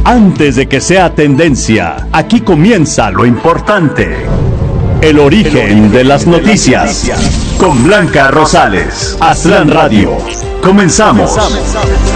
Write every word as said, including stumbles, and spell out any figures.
Antes de que sea tendencia, aquí comienza lo importante. El origen de las noticias. Con Blanca Rosales. Aztlán Radio. Comenzamos.